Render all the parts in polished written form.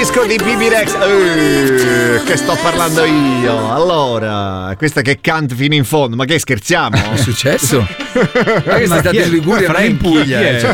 disco di Bibi Rexa. Che sto parlando io. Allora, questa che canta fino in fondo. Ma che scherziamo? È successo? Ma state in Liguria, non in Puglia.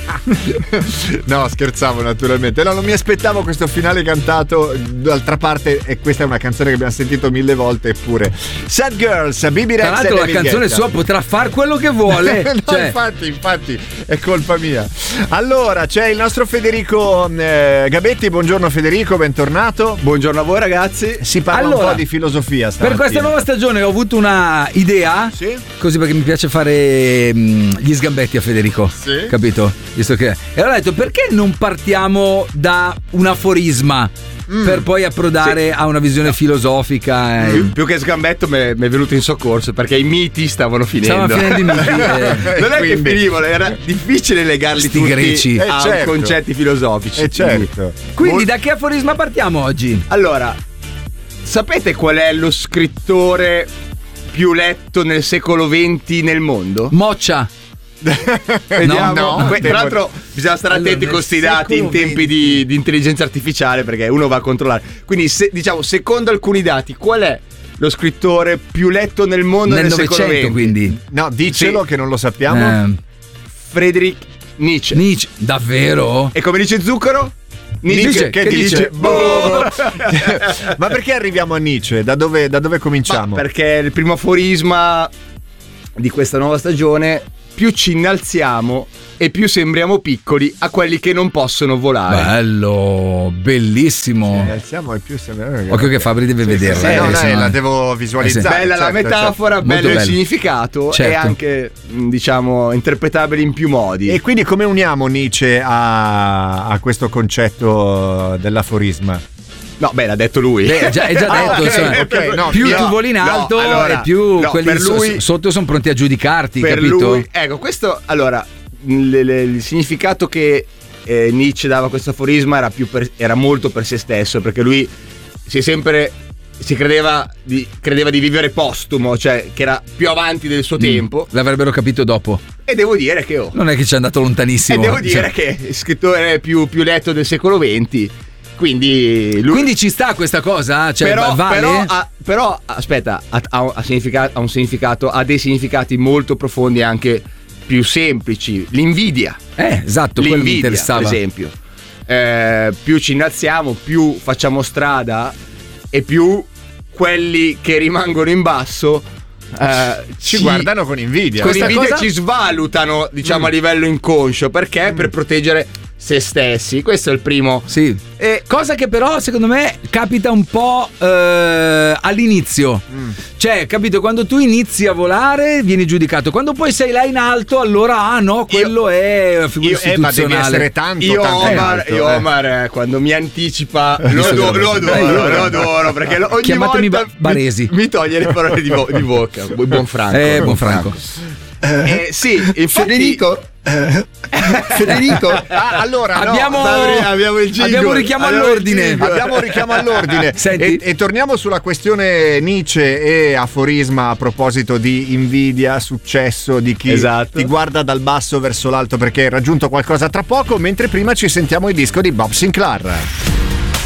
No, scherzavo naturalmente. No, non mi aspettavo questo finale cantato. D'altra parte, e questa è una canzone che abbiamo sentito 1000 volte, eppure. Sad Girls, Bibi Rexa. Tra l'altro la canzone sua potrà far quello che vuole. No, cioè. infatti, è colpa mia. Allora, c'è il nostro Federico Gabetti. Buongiorno Federico, bentornato. Buongiorno a voi ragazzi. Si parla un po' di filosofia stamattina. Per questa nuova stagione ho avuto una idea. Sì? Così, perché mi piace fare gli sgambetti a Federico. Sì. Capito? Visto che. E allora ho detto, perché non partiamo da un aforisma? Per poi approdare a una visione filosofica. Più che sgambetto mi è venuto in soccorso perché i miti stavano finendo. Stavano finendo i miti. Non è che finivano, era difficile legarli Sti tutti greci. a Certo. concetti filosofici. Certo. Quindi da che aforisma partiamo oggi? Allora, sapete qual è lo scrittore più letto nel secolo XX nel mondo? Moccia. Vediamo. No. Tra l'altro bisogna stare attenti con questi dati in tempi di intelligenza artificiale, perché uno va a controllare. Quindi diciamo, secondo alcuni dati, qual è lo scrittore più letto nel mondo nel secolo XX? Quindi No, dicelo che non lo sappiamo. Friedrich Nietzsche. Nietzsche, davvero? E come dice Zucchero? Nietzsche che dice? Boh. Ma perché arriviamo a Nietzsche? Da dove cominciamo? Perché il primo aforisma di questa nuova stagione: più ci innalziamo e più sembriamo piccoli a quelli che non possono volare. Bello, bellissimo. Alziamo e più sembra. Occhio che Fabri deve vederla. La devo visualizzare. Bella la metafora, bello il significato, certo. E anche, diciamo, interpretabile in più modi. E quindi come uniamo Nietzsche a questo concetto dell'aforisma? No, l'ha detto lui. È già detto, okay, no, più tu voli in alto e più quelli per lui, sotto sono pronti a giudicarti, per capito? Lui, ecco, questo, allora, il significato che Nietzsche dava a questo aforisma era molto per se stesso, perché lui si credeva di vivere postumo, cioè che era più avanti del suo tempo. L'avrebbero capito dopo. E devo dire che non è che ci è andato lontanissimo. E devo dire che è scrittore più letto del secolo XX. Quindi ci sta questa cosa? Cioè, vale? Però aspetta, ha un significato, ha dei significati molto profondi, anche più semplici. L'invidia. Esatto, quello mi interessava. Per esempio. Più ci innalziamo, più facciamo strada e più quelli che rimangono in basso ci guardano con invidia. Ci svalutano, diciamo, a livello inconscio, perché per proteggere se stessi. Questo è il primo. Sì. Cosa che però secondo me capita un po' all'inizio. Cioè, capito, quando tu inizi a volare vieni giudicato, quando poi sei là in alto allora quello è figura istituzionale. Ma devi essere tanto Omar, quando mi anticipa lo adoro, perché ogni chiamatemi volta Baresi. mi toglie le parole di bocca. Buon Franco. Buon Franco. Sì, infatti, Federico, allora abbiamo il jingle. Abbiamo un richiamo all'ordine. E torniamo sulla questione Nietzsche e aforisma a proposito di invidia, successo, di chi ti guarda dal basso verso l'alto perché hai raggiunto qualcosa tra poco, mentre prima ci sentiamo il disco di Bob Sinclair.